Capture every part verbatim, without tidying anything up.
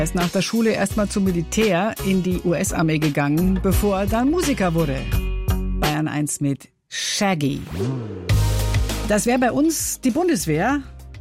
Er ist nach der Schule erstmal zum Militär in die U S-Armee gegangen, bevor er dann Musiker wurde. Bayern eins mit Shaggy. Das wäre bei uns die Bundeswehr.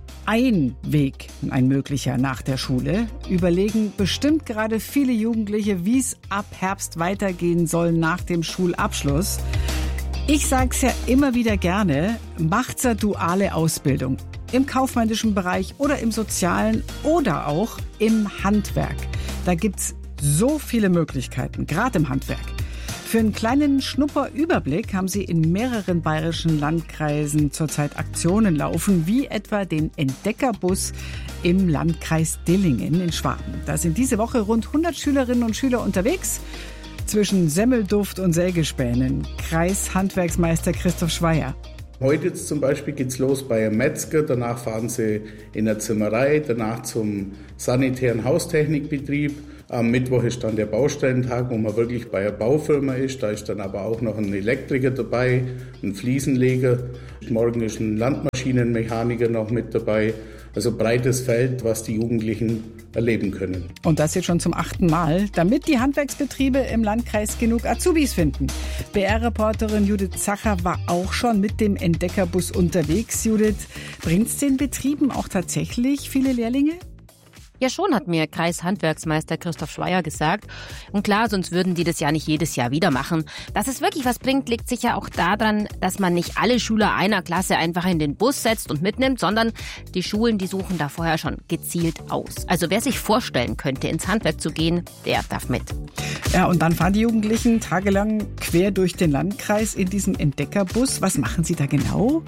Ein Weg, ein möglicher nach der Schule. Überlegen bestimmt gerade viele Jugendliche, wie es ab Herbst weitergehen soll nach dem Schulabschluss. Ich sag's ja immer wieder gerne, macht's eine duale Ausbildung. Im kaufmännischen Bereich oder im sozialen oder auch im Handwerk. Da gibt's so viele Möglichkeiten, gerade im Handwerk. Für einen kleinen Schnupperüberblick haben sie in mehreren bayerischen Landkreisen zurzeit Aktionen laufen, wie etwa den Entdeckerbus im Landkreis Dillingen in Schwaben. Da sind diese Woche rund hundert Schülerinnen und Schüler unterwegs. Zwischen Semmelduft und Sägespänen. Kreishandwerksmeister Christoph Schweier. Heute jetzt zum Beispiel geht's los bei einem Metzger, danach fahren sie in der Zimmerei, danach zum sanitären Haustechnikbetrieb. Am Mittwoch ist dann der Baustellentag, wo man wirklich bei einer Baufirma ist. Da ist dann aber auch noch ein Elektriker dabei, ein Fliesenleger. Morgen ist ein Landmaschinenmechaniker noch mit dabei. Also breites Feld, was die Jugendlichen erleben können. Und das jetzt schon zum achten Mal, damit die Handwerksbetriebe im Landkreis genug Azubis finden. B R-Reporterin Judith Zacher war auch schon mit dem Entdeckerbus unterwegs. Judith, bringt's den Betrieben auch tatsächlich viele Lehrlinge? Ja schon, hat mir Kreishandwerksmeister Christoph Schweier gesagt. Und klar, sonst würden die das ja nicht jedes Jahr wieder machen. Dass es wirklich was bringt, liegt sicher auch daran, dass man nicht alle Schüler einer Klasse einfach in den Bus setzt und mitnimmt, sondern die Schulen, die suchen da vorher schon gezielt aus. Also wer sich vorstellen könnte, ins Handwerk zu gehen, der darf mit. Ja, und dann fahren die Jugendlichen tagelang quer durch den Landkreis in diesem Entdeckerbus. Was machen sie da genau?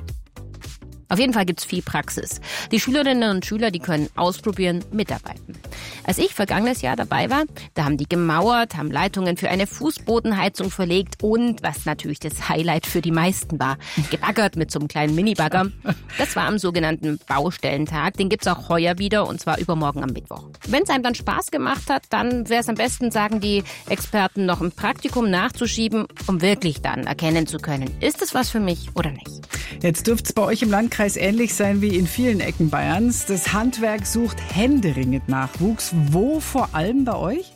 Auf jeden Fall gibt's viel Praxis. Die Schülerinnen und Schüler, die können ausprobieren, mitarbeiten. Als ich vergangenes Jahr dabei war, da haben die gemauert, haben Leitungen für eine Fußbodenheizung verlegt und, was natürlich das Highlight für die meisten war, gebaggert mit so einem kleinen Minibagger. Das war am sogenannten Baustellentag. Den gibt's auch heuer wieder und zwar übermorgen am Mittwoch. Wenn es einem dann Spaß gemacht hat, dann wäre es am besten, sagen die Experten, noch ein Praktikum nachzuschieben, um wirklich dann erkennen zu können, ist es was für mich oder nicht. Jetzt dürfte es bei euch im Landkreis ähnlich sein wie in vielen Ecken Bayerns. Das Handwerk sucht händeringend Nachwuchs. Wo vor allem bei euch?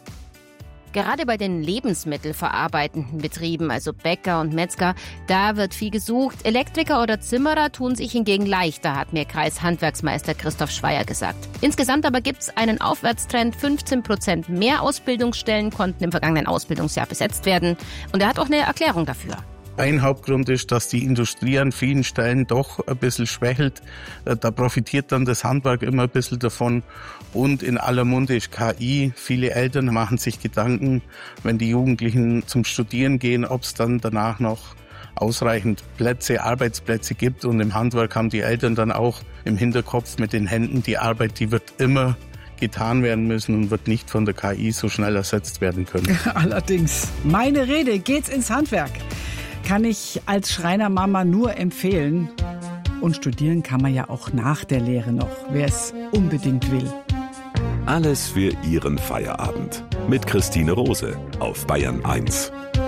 Gerade bei den lebensmittelverarbeitenden Betrieben, also Bäcker und Metzger, da wird viel gesucht. Elektriker oder Zimmerer tun sich hingegen leichter, hat mir Kreishandwerksmeister Christoph Schweier gesagt. Insgesamt aber gibt es einen Aufwärtstrend. fünfzehn Prozent mehr Ausbildungsstellen konnten im vergangenen Ausbildungsjahr besetzt werden. Und er hat auch eine Erklärung dafür. Ein Hauptgrund ist, dass die Industrie an vielen Stellen doch ein bisschen schwächelt. Da profitiert dann das Handwerk immer ein bisschen davon. Und in aller Munde ist K I. Viele Eltern machen sich Gedanken, wenn die Jugendlichen zum Studieren gehen, ob es dann danach noch ausreichend Plätze, Arbeitsplätze gibt. Und im Handwerk haben die Eltern dann auch im Hinterkopf mit den Händen, die Arbeit, die wird immer getan werden müssen und wird nicht von der K I so schnell ersetzt werden können. Allerdings, meine Rede, geht's ins Handwerk. Kann ich als Schreinermama nur empfehlen. Und studieren kann man ja auch nach der Lehre noch, wer es unbedingt will. Alles für Ihren Feierabend. Mit Christine Rose auf Bayern eins.